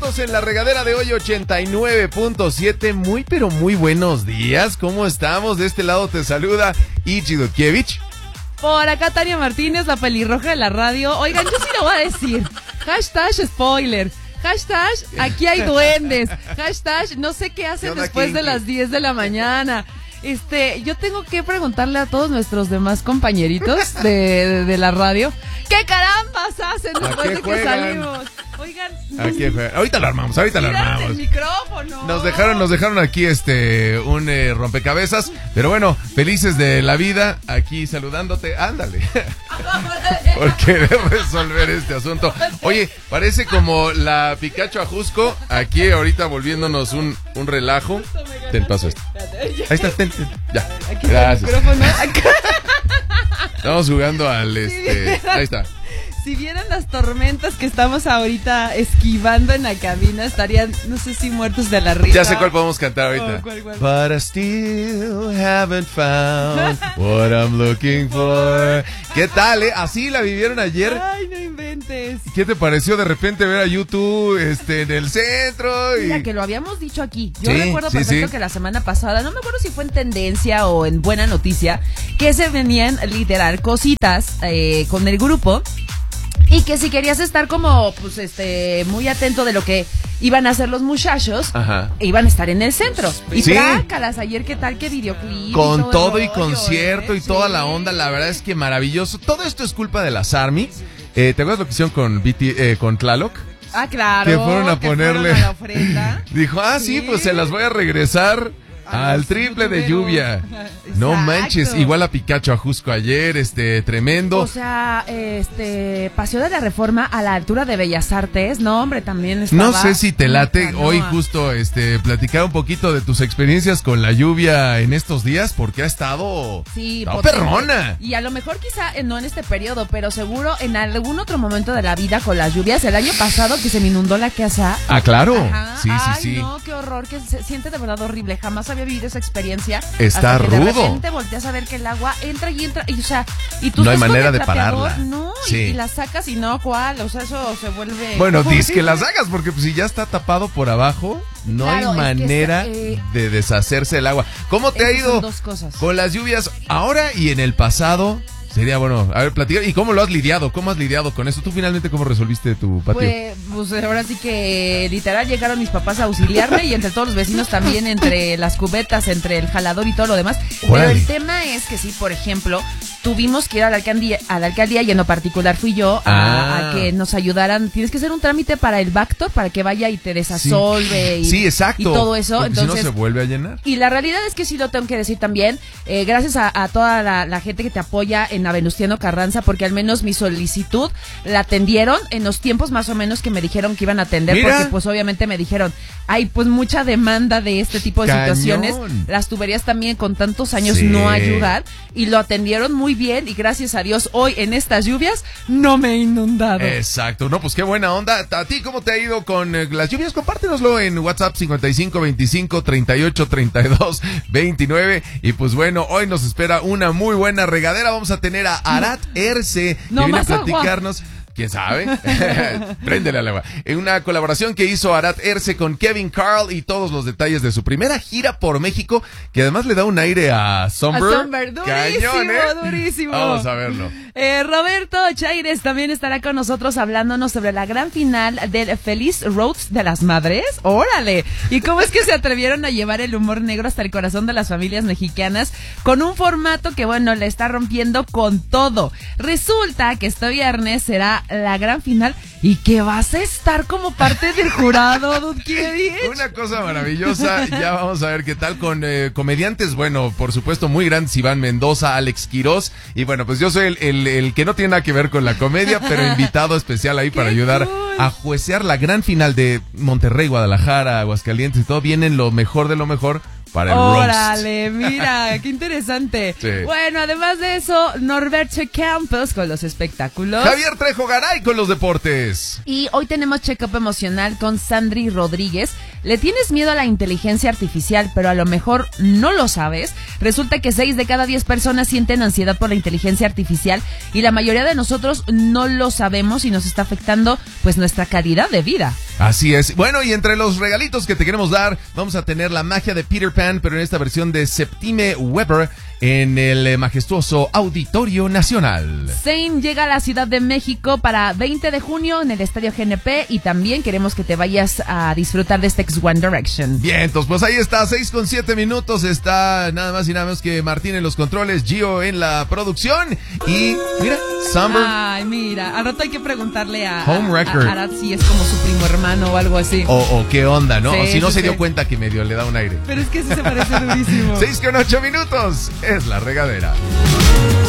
minutos en la regadera de hoy, 89.7. Muy, pero muy buenos días. ¿Cómo estamos? De este lado te saluda Ichi Dudkiewicz. Por acá Tania Martínez, la pelirroja de la radio. Oigan, yo sí lo voy a decir. Hashtag spoiler. Hashtag aquí hay duendes. Hashtag no sé qué hacen después de las 10 de la mañana. Yo tengo que preguntarle a todos nuestros demás compañeritos de la radio, ¿qué carambas hacen después de que salimos? Oigan, ahorita lo armamos, el micrófono. Nos dejaron aquí un rompecabezas, pero bueno, felices de la vida, aquí saludándote, ándale. Porque debo resolver este asunto. Oye, parece como la Pikachu Ajusco, aquí ahorita volviéndonos un relajo. Ten paso esto. Ahí está, ten. Ya. Aquí Gracias. Está el micrófono. Estamos jugando al ahí está. Si vieran las tormentas que estamos ahorita esquivando en la cabina, estarían, no sé si muertos de la risa. Ya sé cuál podemos cantar ahorita. ¿Cuál? But I still haven't found what I'm looking for. ¿Qué tal, Así la vivieron ayer. Ay, no inventes. ¿Qué te pareció de repente ver a YouTube en el centro? Mira, que lo habíamos dicho aquí. Yo recuerdo perfecto que la semana pasada, no me acuerdo si fue en Tendencia o en Buena Noticia, que se venían literal cositas con el grupo. Y que si querías estar como, muy atento de lo que iban a hacer los muchachos, iban a estar en el centro. Y trácalas, ayer qué tal, qué videoclip. Con todo y concierto y toda la onda, la verdad es que maravilloso. Todo esto es culpa de las ARMY. ¿Te acuerdas lo que hicieron con Tlaloc? Ah, claro. Que fueron a ponerle a la ofrenda. Dijo, sí, pues se las voy a regresar al triple de lluvia. No manches, igual a Pikachu Ajusco ayer, tremendo. O sea, Paseo de la Reforma a la altura de Bellas Artes, no hombre, también estaba. No sé si te late hoy justo platicar un poquito de tus experiencias con la lluvia en estos días, porque ha estado perrona. Y a lo mejor quizá no en este periodo, pero seguro en algún otro momento de la vida con las lluvias. El año pasado que se me inundó la casa. Ah, claro. Sí. No, qué horror, que se siente de verdad horrible. Jamás había vivido esa experiencia. Está rudo. De repente volteas a ver que el agua entra y tú no hay manera de pararla. No, y la sacas y no, ¿cuál? O sea, eso se vuelve. Bueno, dices que la sacas porque si ya está tapado por abajo, no hay manera de deshacerse el agua. ¿Cómo te ha ido con las lluvias ahora y en el pasado? Sería bueno, a ver, platicar. ¿Y cómo lo has lidiado? ¿Cómo has lidiado con eso? ¿Tú finalmente cómo resolviste tu patio? Pues ahora sí que literal llegaron mis papás a auxiliarme y entre todos los vecinos también, entre las cubetas, entre el jalador y todo lo demás. Pero el tema es que sí, por ejemplo, tuvimos que ir a la alcaldía y en lo particular fui yo a que nos ayudaran. Tienes que hacer un trámite para el Bactor para que vaya y te desasolve exacto. Y todo eso. Porque entonces, si no se vuelve a llenar. Y la realidad es que sí lo tengo que decir también, gracias a toda la gente que te apoya en la Venustiano Carranza, porque al menos mi solicitud la atendieron en los tiempos más o menos que me dijeron que iban a atender. Mira. Porque pues obviamente me dijeron, hay pues mucha demanda de este tipo de situaciones, las tuberías también con tantos años no ayudan, y lo atendieron muy bien y gracias a Dios hoy en estas lluvias no me he inundado. Exacto, no, pues qué buena onda. ¿A ti cómo te ha ido con las lluvias? Compártenoslo en WhatsApp 55 25 38 32 29. Y pues bueno, hoy nos espera una muy buena regadera. Vamos a tener a Arat Erce, que viene a platicarnos. ¿Quién sabe? Préndele al agua. En una colaboración que hizo Arat Erce con Kevin Carl y todos los detalles de su primera gira por México, que además le da un aire a Somber. Cañón, durísimo. Vamos a verlo. Roberto Chaires también estará con nosotros hablándonos sobre la gran final del Feliz Roast de las Madres. ¡Órale! Y cómo es que se atrevieron a llevar el humor negro hasta el corazón de las familias mexicanas con un formato que, le está rompiendo con todo. Resulta que este viernes será la gran final y que vas a estar como parte del jurado, Dudkiewicz. Una cosa maravillosa, ya vamos a ver qué tal con comediantes, por supuesto muy grandes, Iván Mendoza, Alex Quiroz, y pues yo soy el que no tiene nada que ver con la comedia, pero invitado especial ahí para ayudar a juecear la gran final de Monterrey, Guadalajara, Aguascalientes y todo. Vienen lo mejor de lo mejor para el roast. Órale, mira, qué interesante. Sí. Bueno, además de eso, Norberto Campos con los espectáculos. Javier Trejo Garay con los deportes. Y hoy tenemos check-up emocional con Sandri Rodríguez, ¿Le tienes miedo a la inteligencia artificial, pero a lo mejor no lo sabes? Resulta que 6 de cada 10 personas sienten ansiedad por la inteligencia artificial y la mayoría de nosotros no lo sabemos y nos está afectando pues nuestra calidad de vida. Así es. Bueno, y entre los regalitos que te queremos dar, vamos a tener la magia de Peter Pan, pero en esta versión de Septime Weber en el majestuoso Auditorio Nacional. Zayn llega a la Ciudad de México para 20 de junio en el Estadio GNP y también queremos que te vayas a disfrutar de este X One Direction. Bien, entonces pues ahí está, 6:07, está nada más y nada menos que Martín en los controles, Gio en la producción y mira, Summer. Ay, mira, al rato hay que preguntarle a Arad si es como su primo hermano o algo así. O qué onda, ¿no? Sí, o si no sí, se dio cuenta que medio le da un aire. Pero es que sí se parece durísimo. 6:08, es La Regadera.